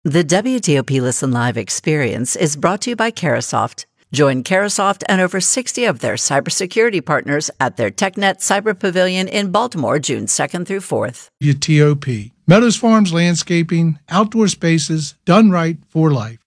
The WTOP Listen Live experience is brought to you by Carahsoft. Join Carahsoft and over 60 of their cybersecurity partners at their TechNet Cyber Pavilion in Baltimore, June 2nd through 4th. WTOP. Meadows Farms Landscaping, outdoor spaces, done right for life.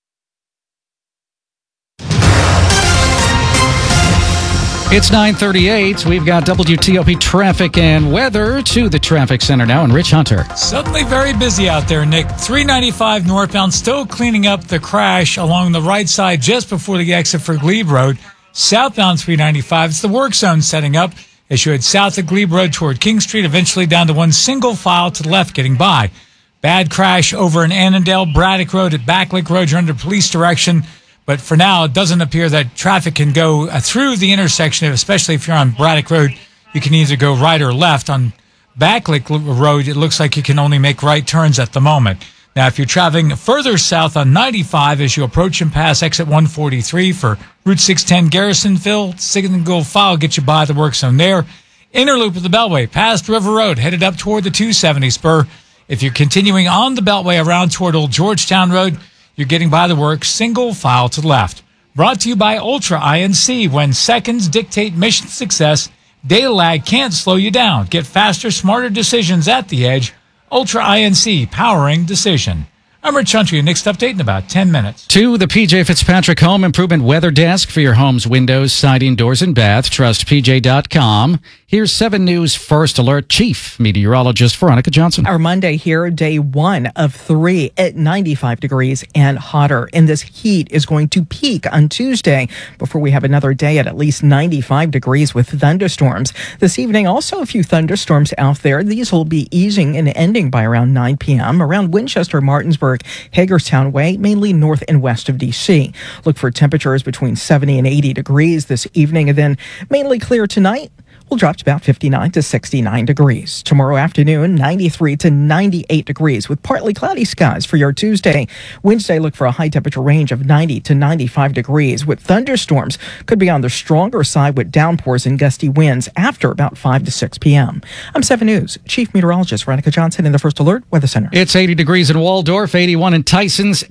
It's 9:38. We've got WTOP traffic and weather to the traffic center now, and Rich Hunter. Suddenly very busy out there, Nick. 395 northbound, still cleaning up the crash along the right side just before the exit for Glebe Road. Southbound 395, it's the work zone setting up as you head south of Glebe Road toward King Street, eventually down to one single file to the left getting by. Bad crash over in Annandale, Braddock Road at Backlick Road. You're under police direction. But for now, it doesn't appear that traffic can go through the intersection, especially if you're on Braddock Road. You can either go right or left. On Backlick Road, it looks like you can only make right turns at the moment. Now, if you're traveling further south on 95 as you approach and pass exit 143 for Route 610 Garrisonville, single file get you by the work zone there. Inner loop of the Beltway, past River Road, headed up toward the 270 spur. If you're continuing on the Beltway around toward Old Georgetown Road, you're getting by the work, single file to the left. Brought to you by Ultra INC. When seconds dictate mission success, data lag can't slow you down. Get faster, smarter decisions at the edge. Ultra INC, powering decision. I'm Rich Hunter. Your next update in about 10 minutes. To the P.J. Fitzpatrick Home Improvement Weather Desk for your home's windows, siding, doors, and bath. Trust PJ.com. Here's 7 News First Alert Chief Meteorologist Veronica Johnson. Our Monday here, day 1 of 3 at 95 degrees and hotter. And this heat is going to peak on Tuesday before we have another day at least 95 degrees with thunderstorms. This evening, also a few thunderstorms out there. These will be easing and ending by around 9 p.m. around Winchester, Martinsburg, Hagerstown Way, mainly north and west of D.C. Look for temperatures between 70 and 80 degrees this evening, and then mainly clear tonight. Will drop to about 59 to 69 degrees. Tomorrow afternoon, 93 to 98 degrees with partly cloudy skies for your Tuesday. Wednesday, look for a high temperature range of 90 to 95 degrees with thunderstorms. Could be on the stronger side with downpours and gusty winds after about 5 to 6 p.m. I'm 7 News Chief Meteorologist Veronica Johnson in the First Alert Weather Center. It's 80 degrees in Waldorf, 81 in Tysons,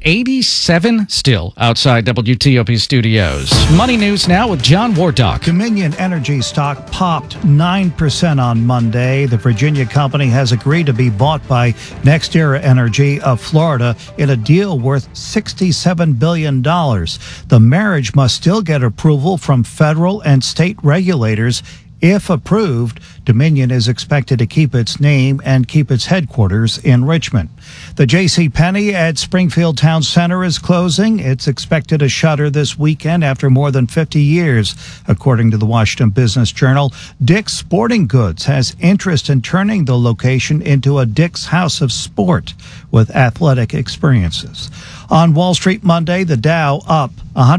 87 still outside WTOP studios. Money news now with John Wardock. Dominion Energy stock popped 9% on Monday. The Virginia company has agreed to be bought by NextEra Energy of Florida in a deal worth $67 billion. The marriage must still get approval from federal and state regulators. If approved, Dominion is expected to keep its name and keep its headquarters in Richmond. The JCPenney at Springfield Town Center is closing. It's expected to shutter this weekend after more than 50 years. According to the Washington Business Journal, Dick's Sporting Goods has interest in turning the location into a Dick's House of Sport with athletic experiences. On Wall Street Monday, the Dow up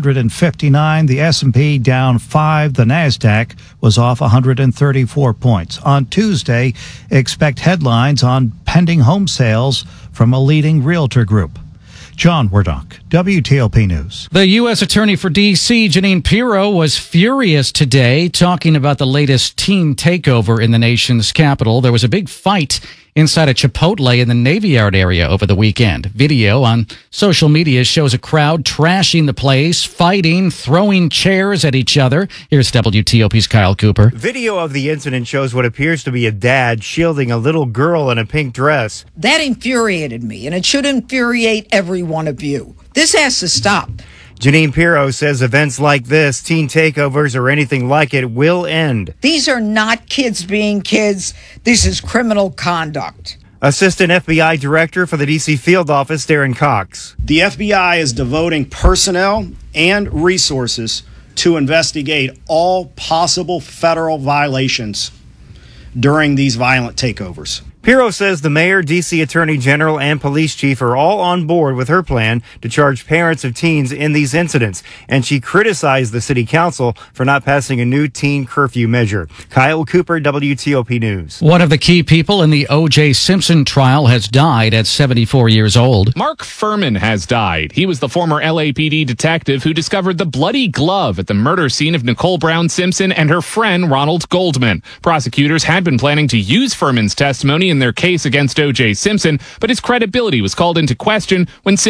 159, the S&P down 5, the NASDAQ was off 134 points. On Tuesday, expect headlines on pending home sales from a leading realtor group. John Wardock, WTOP News. The U.S. Attorney for D.C., Jeanine Pirro, was furious today talking about the latest teen takeover in the nation's capital. There was a big fight inside a Chipotle in the Navy Yard area over the weekend. Video on social media shows a crowd trashing the place, fighting, throwing chairs at each other. Here's WTOP's Kyle Cooper. Video of the incident shows what appears to be a dad shielding a little girl in a pink dress. That infuriated me, and it should infuriate every one of you. This has to stop. Jeanine Pirro says events like this, teen takeovers or anything like it, will end. These are not kids being kids. This is criminal conduct. Assistant FBI Director for the D.C. Field Office, Darren Cox. The FBI is devoting personnel and resources to investigate all possible federal violations during these violent takeovers. Pirro says the mayor, D.C. Attorney General, and police chief are all on board with her plan to charge parents of teens in these incidents, and she criticized the city council for not passing a new teen curfew measure. Kyle Cooper, WTOP News. One of the key people in the O.J. Simpson trial has died at 74 years old. Mark Furman has died. He was the former LAPD detective who discovered the bloody glove at the murder scene of Nicole Brown Simpson and her friend Ronald Goldman. Prosecutors had been planning to use Furman's testimony in their case against O.J. Simpson, but his credibility was called into question when